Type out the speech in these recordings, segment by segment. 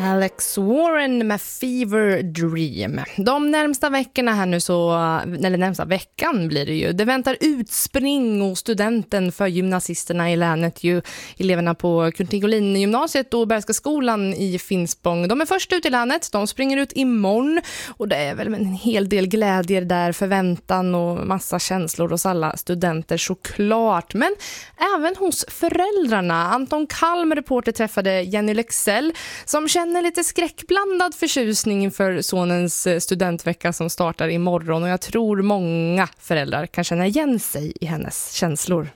Alex Warren med Fever Dream. De närmsta veckorna här nu eller närmsta veckan blir det ju. Det väntar utspring och studenten för gymnasisterna i länet ju. Eleverna på Kuntigolin-gymnasiet och Bergska skolan i Finspång. De är först ut i länet, de springer ut imorgon och det är väl en hel del glädjer där, förväntan och massa känslor hos alla studenter såklart. Men även hos föräldrarna. Anton Kalm, reporter, träffade Jenny Lexell som känner lite skräckblandad förtjusning inför sonens studentvecka som startar imorgon, och jag tror många föräldrar kan känna igen sig i hennes känslor.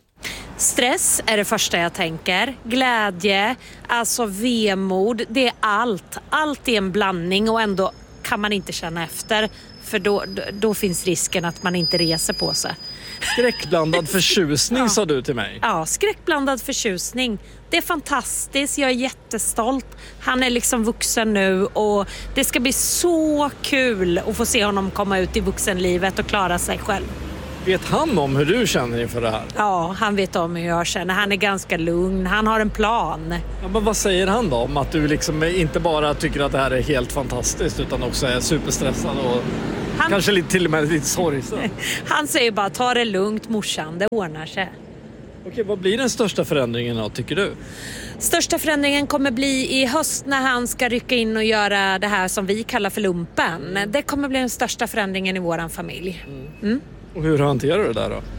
Stress är det första jag tänker. Glädje, alltså vemod, det är allt. Allt är en blandning och ändå kan man inte känna efter. För då finns risken att man inte reser på sig. Skräckblandad förtjusning sa du till mig. Ja, skräckblandad förtjusning. Det är fantastiskt, jag är jättestolt. Han är liksom vuxen nu och det ska bli så kul att få se honom komma ut i vuxenlivet och klara sig själv. Vet han om hur du känner inför det här? Ja, han vet om hur jag känner. Han är ganska lugn, han har en plan. Ja, men vad säger han då om att du liksom inte bara tycker att det här är helt fantastiskt utan också är superstressad och kanske till och med lite sorgsen? Han säger bara, ta det lugnt morsan, det ordnar sig. Okej, vad blir den största förändringen då, tycker du? Största förändringen kommer bli i höst när han ska rycka in och göra det här som vi kallar för lumpen. Det kommer bli den största förändringen i våran familj. Mm. Och hur hanterar du det där då?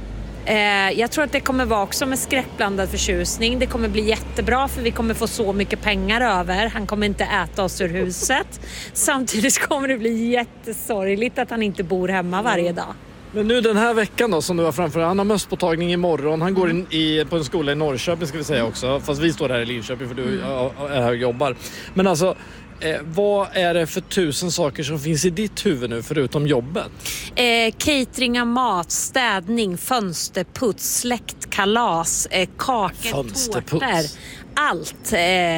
Jag tror att det kommer vara också med skräckblandad förtjusning. Det kommer bli jättebra för vi kommer få så mycket pengar över. Han kommer inte äta oss ur huset. Samtidigt kommer det bli jättesorgligt att han inte bor hemma varje dag. Men nu den här veckan då som du har framför, han har mösspåtagning imorgon. Han går in på en skola i Norrköping ska vi säga också. Fast vi står här i Linköping för du är här och jobbar. Men alltså, vad är det för 1000 saker som finns i ditt huvud nu förutom jobbet? Catering av mat, städning, fönsterputs, släktkalas, kakor, tårtor. Allt.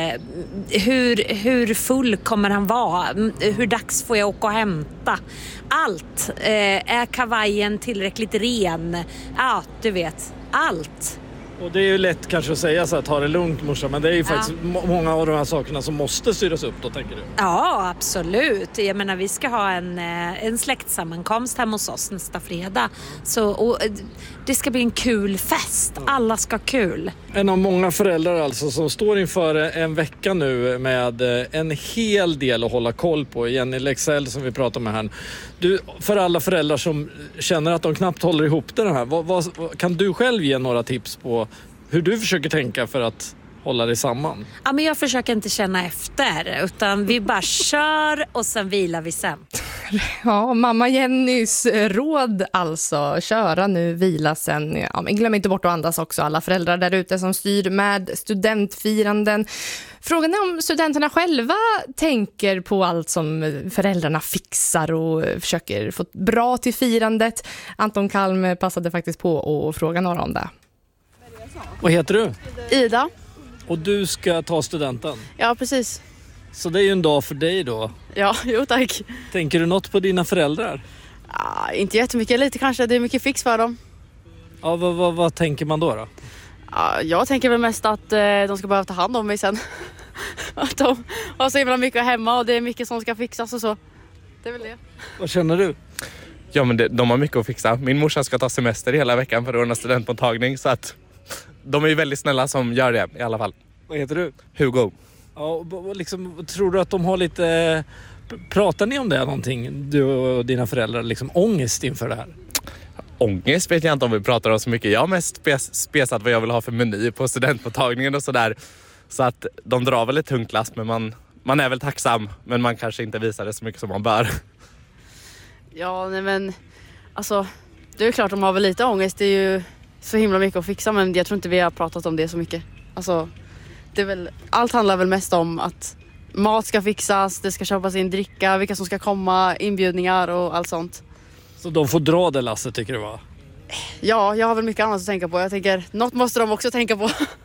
Hur full kommer han vara? Hur dags får jag åka och hämta? Allt. Är kavajen tillräckligt ren? Ja, du vet. Allt. Och det är ju lätt kanske att säga så här, ta det lugnt morsan, men det är ju faktiskt många av de här sakerna som måste styras upp då, tänker du? Ja, absolut. Jag menar, vi ska ha en släktsammankomst hemma hos oss nästa fredag. Och det ska bli en kul fest. Alla ska ha kul. En av många föräldrar alltså som står inför en vecka nu med en hel del att hålla koll på. Jenny Lexell som vi pratar med här. Du, för alla föräldrar som känner att de knappt håller ihop det här, kan du själv ge några tips på hur du försöker tänka för att hålla det samman? Ja, men jag försöker inte känna efter, utan vi bara kör och sen vilar vi sen. Ja, mamma Jennys råd alltså. Köra nu, vila sen. Ja, men glöm inte bort att andas också, alla föräldrar där ute som styr med studentfiranden. Frågan är om studenterna själva tänker på allt som föräldrarna fixar och försöker få bra till firandet. Anton Kalm passade faktiskt på att fråga några om det. Vad heter du? Ida. Och du ska ta studenten? Ja, precis. Så det är ju en dag för dig då? Ja, jo tack. Tänker du något på dina föräldrar? Ja, inte jättemycket, lite kanske. Det är mycket fix för dem. Ja, vad tänker man då? Ja, jag tänker väl mest att de ska behöva ta hand om mig sen. Att de har så himla mycket hemma och det är mycket som ska fixas och så. Det är väl det. Vad känner du? Ja, men de har mycket att fixa. Min morsa ska ta semester hela veckan för att ordna studentmottagning, så att de är ju väldigt snälla som gör det i alla fall. Vad heter du? Hugo. Ja, liksom, tror du att de har lite... Pratar ni om det någonting, du och dina föräldrar, liksom ångest inför det här? Ångest vet jag inte om vi pratar om så mycket. Jag har mest spesat vad jag vill ha för meny på studentmottagningen och sådär. Så att de drar väl ett tungt last, men man är väl tacksam. Men man kanske inte visar det så mycket som man bör. Ja, nej men... Alltså, det är klart de har väl lite ångest. Det är ju så himla mycket att fixa, men jag tror inte vi har pratat om det så mycket. Alltså, det är väl, allt handlar väl mest om att mat ska fixas, det ska köpas in dricka, vilka som ska komma, inbjudningar och allt sånt. Så de får dra det lasset, tycker du, va? Ja, jag har väl mycket annat att tänka på. Jag tänker, något måste de också tänka på.